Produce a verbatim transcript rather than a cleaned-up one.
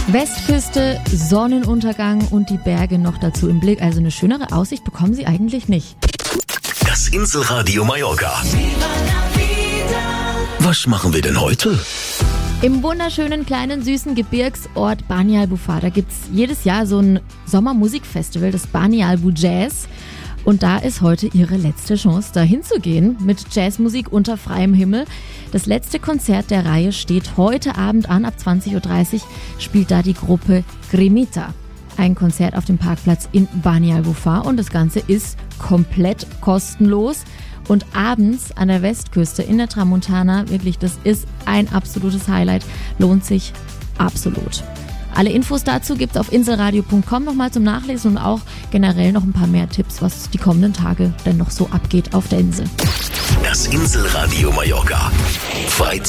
Westküste, Sonnenuntergang und die Berge noch dazu im Blick. Also eine schönere Aussicht bekommen Sie eigentlich nicht. Das Inselradio Mallorca. Was machen wir denn heute? Im wunderschönen kleinen süßen Gebirgsort Bani Albufar, da gibt es jedes Jahr so ein Sommermusikfestival, das Bani Albu Jazz. Und da ist heute ihre letzte Chance, da hinzugehen mit Jazzmusik unter freiem Himmel. Das letzte Konzert der Reihe steht heute Abend an. Ab zwanzig Uhr dreißig spielt da die Gruppe Grimita. Ein Konzert auf dem Parkplatz in Bani Albufar und das Ganze ist komplett kostenlos. Und abends an der Westküste in der Tramontana, wirklich, das ist ein absolutes Highlight, lohnt sich absolut. Alle Infos dazu gibt's auf inselradio punkt com nochmal zum Nachlesen und auch generell noch ein paar mehr Tipps, was die kommenden Tage denn noch so abgeht auf der Insel. Das Inselradio Mallorca. Frei